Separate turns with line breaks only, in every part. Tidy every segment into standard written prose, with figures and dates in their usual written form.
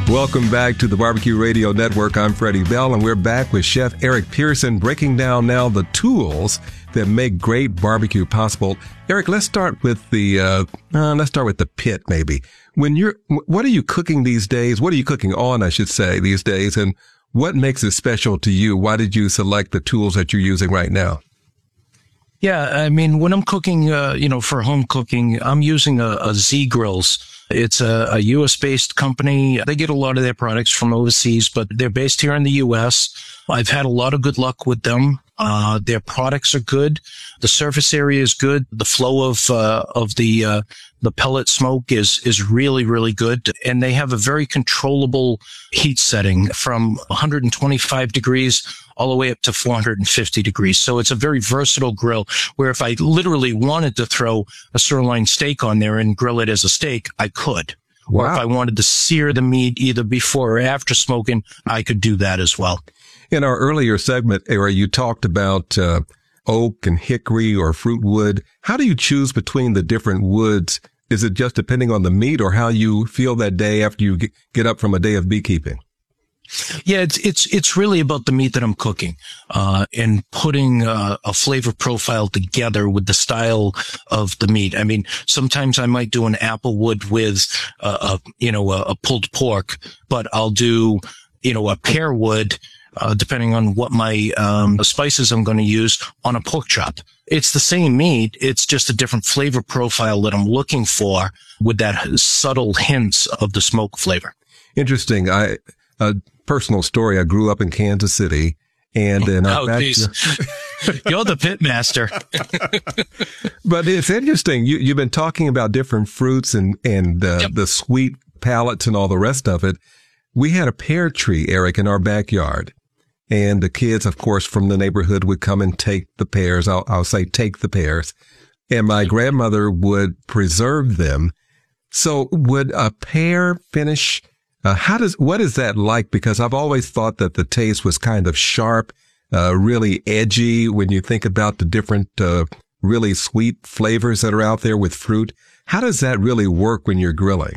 Welcome back to the Barbecue Radio Network. I'm Freddie Bell, and we're back with Chef Eric Pearson, breaking down now the tools that make great barbecue possible. Eric, let's start with the pit, maybe. What are you cooking these days? What are you cooking on, I should say, these days? And what makes it special to you? Why did you select the tools that you're using right now?
Yeah, I mean, when I'm cooking, for home cooking, I'm using a Z Grills. It's a U.S.-based company. They get a lot of their products from overseas, but they're based here in the U.S. I've had a lot of good luck with them. Their products are good. The surface area is good. The flow of the pellet smoke is really, really good. And they have a very controllable heat setting from 125 degrees all the way up to 450 degrees. So it's a very versatile grill where if I literally wanted to throw a sirloin steak on there and grill it as a steak, I could.
Wow.
Or if I wanted to sear the meat either before or after smoking, I could do that as well.
In our earlier segment, Eric, you talked about oak and hickory or fruit wood. How do you choose between the different woods? Is it just depending on the meat or how you feel that day after you get up from a day of beekeeping?
Yeah, it's really about the meat that I'm cooking, and putting a flavor profile together with the style of the meat. I mean, sometimes I might do an applewood with a pulled pork, but I'll do, a pear wood, depending on what my spices I'm going to use on a pork chop. It's the same meat. It's just a different flavor profile that I'm looking for with that subtle hints of the smoke flavor.
Interesting. Personal story. I grew up in Kansas City, and in our
geez. You're the pit master.
But it's interesting. You've been talking about different fruits and
Yep.
the sweet palates and all the rest of it. We had a pear tree, Eric, in our backyard, and the kids, of course, from the neighborhood would come and take the pears. I'll say take the pears, and my grandmother would preserve them. So would a pear finish? What is that like? Because I've always thought that the taste was kind of sharp, really edgy when you think about the different, really sweet flavors that are out there with fruit. How does that really work when you're grilling?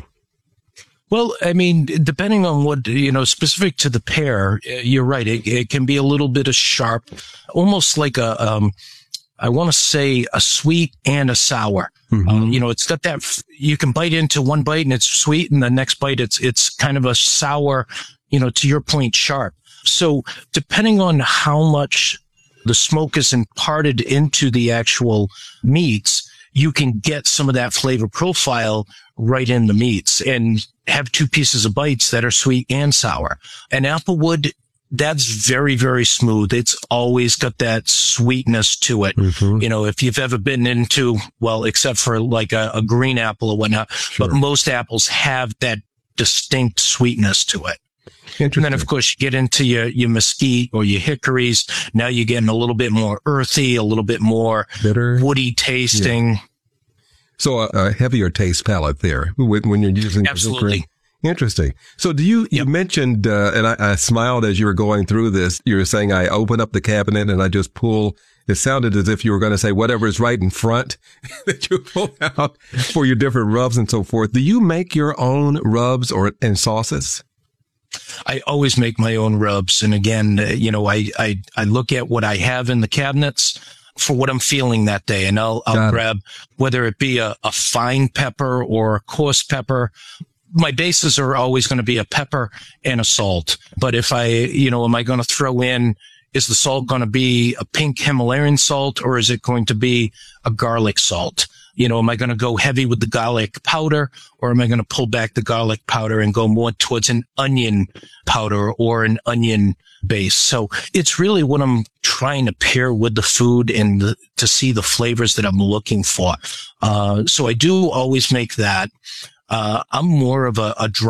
Well, I mean, depending on what, specific to the pear, you're right. It can be a little bit of sharp, almost like I want to say a sweet and a sour. Mm-hmm. It's got that, you can bite into one bite and it's sweet, and the next bite it's kind of a sour, to your point, sharp. So depending on how much the smoke is imparted into the actual meats, you can get some of that flavor profile right in the meats and have two pieces of bites that are sweet and sour. And applewood, that's very, very smooth. It's always got that sweetness to it. Mm-hmm. If you've ever been into, well, except for like a green apple or whatnot, sure. But most apples have that distinct sweetness to it. And then, of course, you get into your mesquite or your hickories. Now you're getting a little bit more earthy, a little bit more bitter, woody tasting.
Yeah. So a heavier taste palette there when you're using
absolutely.
Interesting. So you mentioned, and I smiled as you were going through this, you were saying I open up the cabinet and I just pull, it sounded as if you were going to say whatever is right in front that you pull out for your different rubs and so forth. Do you make your own rubs and sauces?
I always make my own rubs. And again, I look at what I have in the cabinets for what I'm feeling that day. And I'll grab, whether it be a fine pepper or a coarse pepper. My bases are always going to be a pepper and a salt. But if am I going to throw in, is the salt going to be a pink Himalayan salt or is it going to be a garlic salt? Am I going to go heavy with the garlic powder or am I going to pull back the garlic powder and go more towards an onion powder or an onion base? So it's really what I'm trying to pair with the food and to see the flavors that I'm looking for. So I do always make that. I'm more of a dry